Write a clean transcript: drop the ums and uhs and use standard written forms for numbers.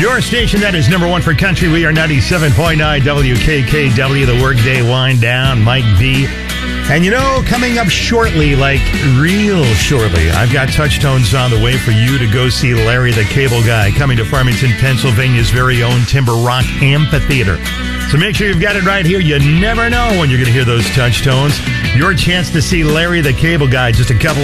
Your station that is number one for country. We are 97.9 WKKW, the Workday Wind Down, Mike B. And coming up shortly, like real shortly, I've got Touchtones on the way for you to go see Larry the Cable Guy coming to Farmington, Pennsylvania's very own Timber Rock Amphitheater. So make sure you've got it right here. You never know when you're going to hear those Touchtones. Your chance to see Larry the Cable Guy just a couple